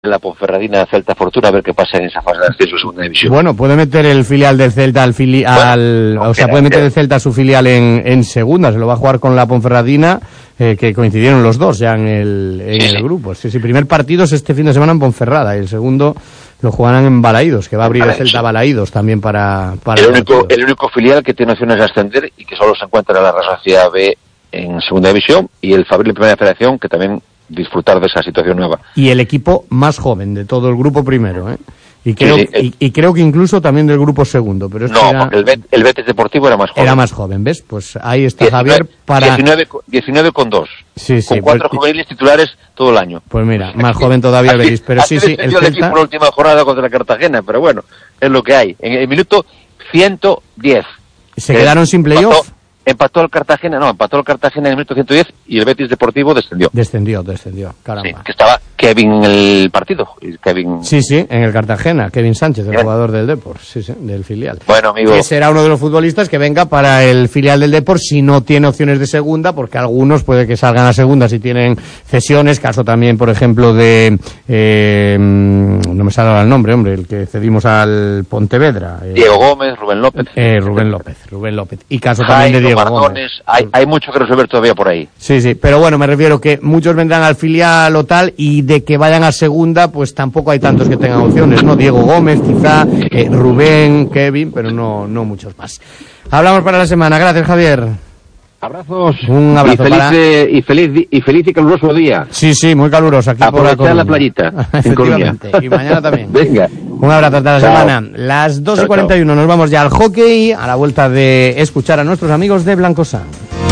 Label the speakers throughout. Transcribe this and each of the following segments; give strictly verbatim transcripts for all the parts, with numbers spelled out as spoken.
Speaker 1: la Ponferradina Celta Fortuna, a ver qué pasa en esa fase de ascenso de segunda división.
Speaker 2: Bueno, puede meter el filial del Celta al filial, bueno, o sea, puede meter el Celta a su filial en, en segunda, se lo va a jugar con la Ponferradina, eh, que coincidieron los dos ya en el, en sí, el sí. grupo. Sí, sí, primer partido es este fin de semana en Ponferrada y el segundo lo jugarán en Balaídos, que va a abrir el Celta Balaídos también para, para
Speaker 1: el, el único el único filial que tiene opciones de ascender y que solo se encuentra en la Real Sociedad B en segunda división, y el Fabril en primera federación, que también disfrutar de esa situación nueva.
Speaker 2: Y el equipo más joven de todo el grupo primero, ¿eh? Y creo,
Speaker 1: sí, sí, el...
Speaker 2: y, y creo que incluso también del grupo segundo. Pero
Speaker 1: no,
Speaker 2: era...
Speaker 1: porque el, Bet, el Betis Deportivo era más joven.
Speaker 2: Era más joven, ¿ves? Pues ahí está
Speaker 1: diecinueve,
Speaker 2: Javier para...
Speaker 1: diecinueve, diecinueve con dos.
Speaker 2: Sí, sí.
Speaker 1: Con cuatro
Speaker 2: pues...
Speaker 1: juveniles titulares todo el año.
Speaker 2: Pues mira, más joven todavía el Betis. Pero sí, sí,
Speaker 1: el Celta... el equipo en la última jornada contra la Cartagena, pero bueno, es lo que hay. En el minuto ciento diez.
Speaker 2: ¿Se quedaron sin playoff?
Speaker 1: Empató el Cartagena, no, empató el Cartagena en el minuto ciento diez y el Betis Deportivo descendió.
Speaker 2: Descendió, descendió, caramba.
Speaker 1: Sí, que estaba Kevin en el partido. Kevin...
Speaker 2: Sí, sí, en el Cartagena, Kevin Sánchez, el ¿Eh? jugador del Depor, sí, sí, del filial.
Speaker 1: Bueno, amigo.
Speaker 2: Que será uno de los futbolistas que venga para el filial del Depor si no tiene opciones de segunda, porque algunos puede que salgan a segunda si tienen cesiones, caso también, por ejemplo, de... Eh, no me sale ahora el nombre, hombre, el que cedimos al Pontevedra. Eh,
Speaker 1: Diego Gómez, Rubén López.
Speaker 2: Eh, Rubén López, Rubén López. Y caso también de Diego
Speaker 1: Mardones,
Speaker 2: Gómez.
Speaker 1: Hay, hay mucho que resolver todavía por ahí.
Speaker 2: Sí, sí, pero bueno, me refiero que muchos vendrán al filial o tal, y de que vayan a segunda, pues tampoco hay tantos que tengan opciones, ¿no? Diego Gómez, quizá, eh, Rubén, Kevin, pero no, no muchos más. Hablamos para la semana. Gracias, Javier.
Speaker 3: Abrazos.
Speaker 2: Un abrazo
Speaker 3: y feliz,
Speaker 2: para...
Speaker 3: eh, y feliz y feliz y caluroso día.
Speaker 2: Sí, sí, muy caluroso aquí
Speaker 3: Aprovechar
Speaker 2: por la,
Speaker 3: la playita.
Speaker 2: Efectivamente. Y mañana también.
Speaker 3: Venga.
Speaker 2: Un abrazo hasta la
Speaker 3: Chao.
Speaker 2: semana. Las dos y cuarenta y uno nos vamos ya al hockey, a la vuelta de escuchar a nuestros amigos de Blancosan.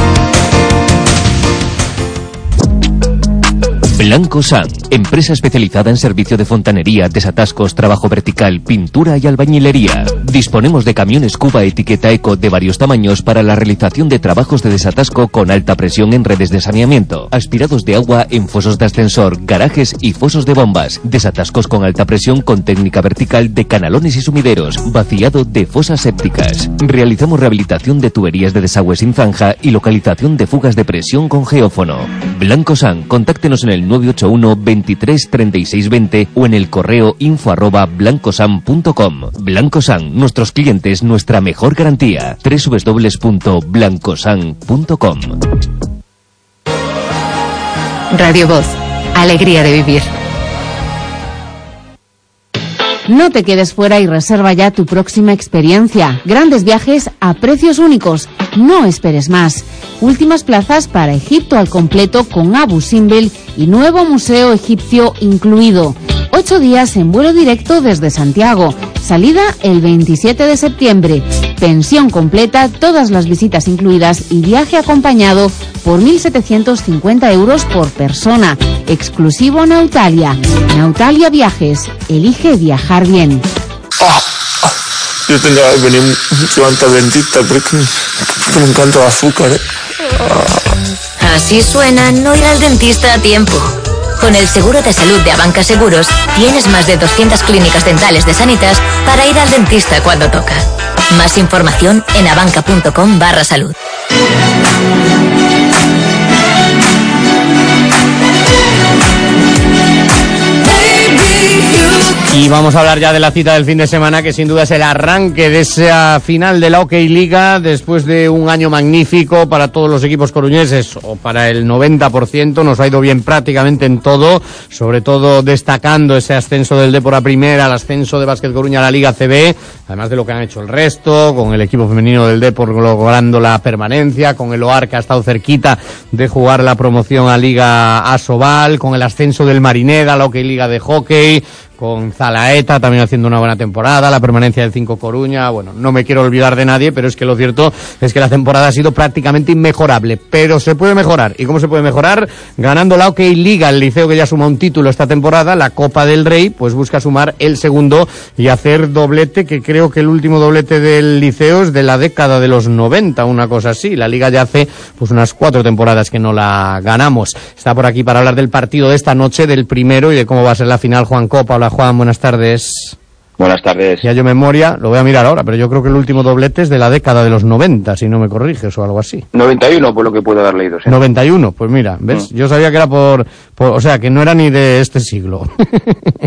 Speaker 4: Blancosan, empresa especializada en servicio de fontanería, desatascos, trabajo vertical, pintura y albañilería. Disponemos de camiones Cuba etiqueta Eco de varios tamaños para la realización de trabajos de desatasco con alta presión en redes de saneamiento, aspirados de agua en fosos de ascensor, garajes y fosos de bombas, desatascos con alta presión con técnica vertical de canalones y sumideros, vaciado de fosas sépticas. Realizamos rehabilitación de tuberías de desagüe sin zanja y localización de fugas de presión con geófono. Blancosan, contáctenos en el nueve ocho uno, veintitrés, treinta y seis, veinte o en el correo info arroba blancosan punto com. Blancosan, nuestros clientes, nuestra mejor garantía. doble u doble u doble u punto blancosan punto com.
Speaker 5: Radio Voz, alegría de vivir. No te quedes fuera y reserva ya tu próxima experiencia. Grandes viajes a precios únicos. No esperes más. Últimas plazas para Egipto al completo con Abu Simbel y nuevo museo egipcio incluido. Ocho días en vuelo directo desde Santiago. Salida el veintisiete de septiembre. Pensión completa, todas las visitas incluidas y viaje acompañado por mil setecientos cincuenta euros por persona. Exclusivo Nautalia. Nautalia Viajes. Elige viajar bien.
Speaker 6: Oh, yo tendría que venir mucho antes al dentista porque me encanta el azúcar, ¿eh?
Speaker 7: Así suena no ir al dentista a tiempo. Con el seguro de salud de Abanca Seguros, tienes más de doscientas clínicas dentales de Sanitas para ir al dentista cuando toca. Más información en abanca.com barra salud.
Speaker 2: Y vamos a hablar ya de la cita del fin de semana, que sin duda es el arranque de esa final de la Hockey Liga, después de un año magnífico para todos los equipos coruñeses, o para el noventa por ciento, nos ha ido bien prácticamente en todo, sobre todo destacando ese ascenso del Depor a primera, el ascenso de Básquet Coruña a la Liga C B, además de lo que han hecho el resto, con el equipo femenino del Depor logrando la permanencia, con el O A R que ha estado cerquita de jugar la promoción a Liga Asobal, con el ascenso del Marineda a la Hockey Liga de Hockey, con Zalaeta también haciendo una buena temporada, la permanencia del cinco Coruña. Bueno, no me quiero olvidar de nadie, pero es que lo cierto es que la temporada ha sido prácticamente inmejorable, pero se puede mejorar. ¿Y cómo se puede mejorar? Ganando la Hockey Liga, el Liceo, que ya suma un título esta temporada, la Copa del Rey, pues busca sumar el segundo y hacer doblete, que creo que el último doblete del Liceo es de la década de los noventa, una cosa así. La Liga ya hace pues unas cuatro temporadas que no la ganamos. Está por aquí para hablar del partido de esta noche, del primero, y de cómo va a ser la final Juan Copa. Hola Juan, buenas tardes.
Speaker 8: Buenas tardes.
Speaker 2: Ya yo memoria, lo voy a mirar ahora, pero yo creo que el último doblete es de la década de los noventa, si no me corriges, o algo así.
Speaker 8: noventa y uno, por lo que puedo haber leído. ¿Sí?
Speaker 2: noventa y uno, pues mira, ¿ves? Mm. Yo sabía que era por, por... O sea, que no era ni de este siglo.